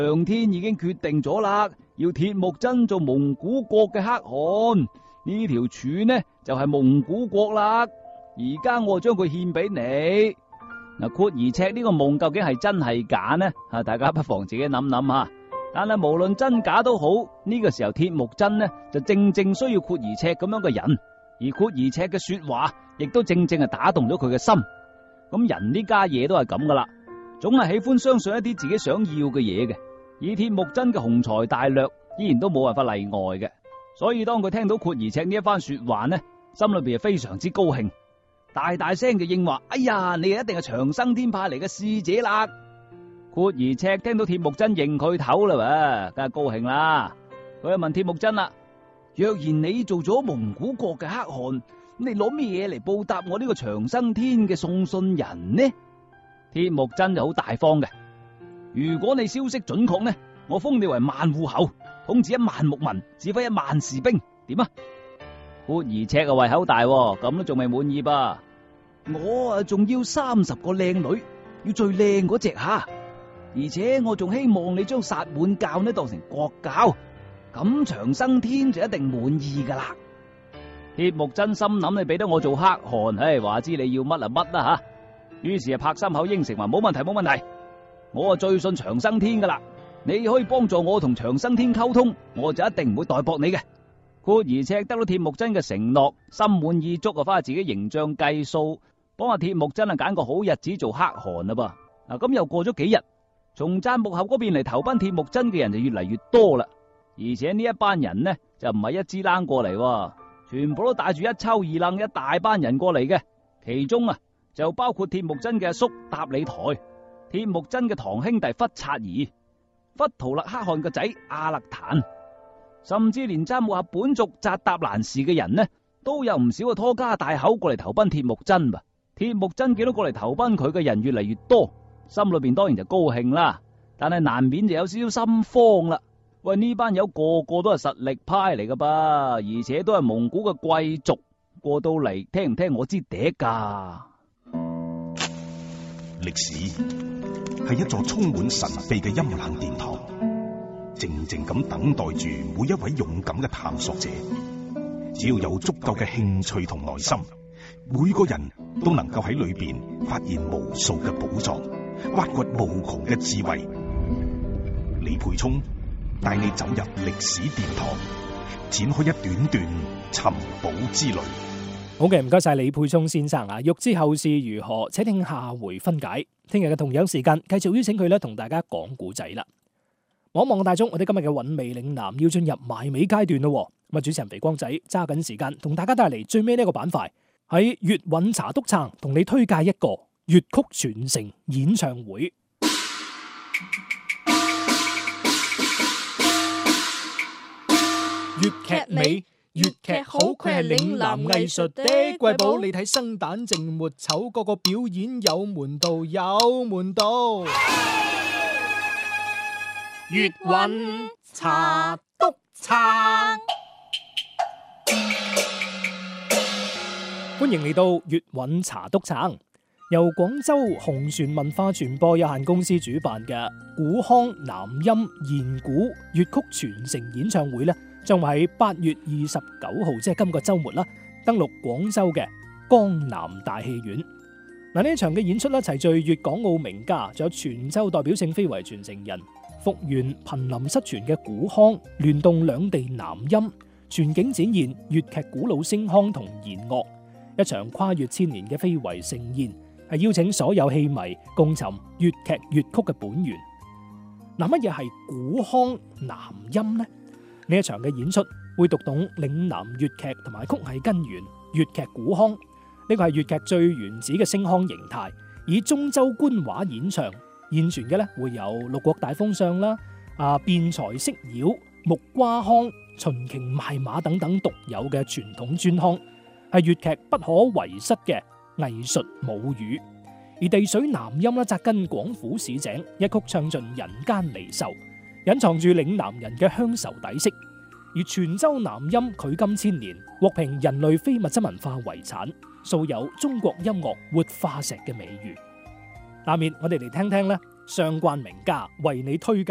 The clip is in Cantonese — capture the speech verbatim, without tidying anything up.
上天已經決定咗啦，要鐵木真做蒙古國嘅可汗，呢條柱呢就係蒙古國啦。而家我將佢獻俾你。嗱，闊兒赤呢個夢究竟係真係假呢？啊，大家不妨自己諗諗下。但係無論真假都好，呢個時候鐵木真呢就正正需要闊兒赤咁樣嘅人，而闊兒赤嘅說話亦都正正係打動咗佢嘅心。咁人呢家嘢都係咁噶啦，總係喜歡相信一啲自己想要嘅嘢嘅。以鐵木真嘅雄才大略，依然都冇辦法例外嘅。所以當佢聽到闊兒赤呢一番說話呢，心裏邊係非常之高興，大大聲嘅應話：哎呀，你一定係長生天派嚟嘅使者啦！闊兒赤聽到鐵木真認佢頭啦，梗係高興啦。佢就問鐵木真啦：若然你做咗蒙古國嘅可汗，你攞咩嘢嚟報答我呢個長生天嘅送信人呢？鐵木真就好大方嘅，如果你消息準確呢，我封你為萬戶侯，統治一萬牧民，指揮一萬士兵，點啊？闊兒赤啊胃口大，咁都仲未滿意吧？我啊仲要三十個靚女，要最靚嗰隻蝦，而且我仲希望你將薩滿教呢當成國教，咁長生天就一定滿意噶啦。鐵木真心諗，你俾得我做可汗，唉，話知你要乜啊乜啦吓。於是啊拍心口應承話：冇問題冇問題，我啊最信長生天噶啦，你可以幫助我同長生天溝通，我就一定唔會代薄你嘅。闊兒赤得到鐵木真嘅承諾，心滿意足啊，翻去自己形象計數，幫阿鐵木真啊揀個好日子做可汗啦噃。嗱，咁又過咗幾日，從贊木侯嗰邊嚟投奔鐵木真嘅人就越嚟越多啦，而且呢一班人呢就唔係一支冷過嚟，全部都帶住一抽二楞一大班人過嚟嘅，其中啊就包括鐵木真嘅阿叔達里台、鐵木真嘅堂兄弟忽察兒、忽圖勒可汗個仔阿勒坦。甚至連贊木侯本族扎達蘭氏嘅人呢，都有唔少嘅拖家帶口過嚟投奔鐵木真噃。鐵木真見到過嚟投奔佢嘅人越嚟越多，心裏邊當然就高興啦，但係難免就有少少心慌啦。喂，呢班友個個都係實力派嚟噶噃，而且都係蒙古嘅貴族，過到嚟聽唔聽我支笛噶？ 歷史係一座充滿神秘嘅陰冷殿堂，靜靜咁等待住每一位勇敢嘅探索者。只要有足夠嘅興趣同耐心，每個人都能夠喺裏邊發現無數嘅寶藏，挖掘無窮嘅智慧。李沛聰帶你走入歷史殿堂，展開一段段尋寶之旅。 好嘅，唔該晒李沛聰先生啊！欲知後事如何，且聽下回分解。聽日嘅同樣時間，繼續邀請佢咧同大家講古仔啦。望一望大鐘，我哋今日嘅韻味嶺南要進入埋尾階段咯。咁啊，主持人肥光仔揸緊時間，同大家帶嚟最尾呢個板塊，喺粵韻茶督撐，同你推介一個粵曲傳承演唱會。粵劇美，粵劇好，佢係嶺南藝術的瑰寶。你睇生旦淨末丑，個個表演有門道，有門道。粵韻茶督撐，歡迎嚟到粵韻茶督撐。由廣州紅船文化傳播有限公司主辦嘅古腔南音弦鼓粵曲傳承演唱會呢，將會喺八月二十九號，即係今個周末啦，登陸廣州嘅江南大戲院。嗱，呢一場嘅演出咧，齊聚粵港澳名家，仲有泉州代表性非遺傳承人，復原瀕臨失傳嘅古腔，聯動兩地南音，全景展現粵劇古老聲腔同弦樂，一場跨越千年嘅非遺盛宴，係邀請所有戲迷共尋粵劇粵曲嘅本源。嗱，乜嘢係古腔南音呢？呢一場嘅演出會讀懂嶺南粵劇同埋曲藝根源，粵劇古腔呢個係粵劇最原始嘅聲腔形態，以中州官話演唱。現存嘅咧會有六國大封相啦、啊辯才釋妖、木瓜腔、秦瓊賣馬等等獨有嘅傳統專腔，係粵劇不可遺失嘅藝術母語。而地水南音啦，扎根廣府市井，一曲唱盡人間離愁，隱藏住嶺南人嘅鄉愁底色。而泉州南音距今千年，獲評人類非物質文化遺產，素有中國音樂活化石嘅美譽。下面我哋嚟聽聽咧相關名家為你推介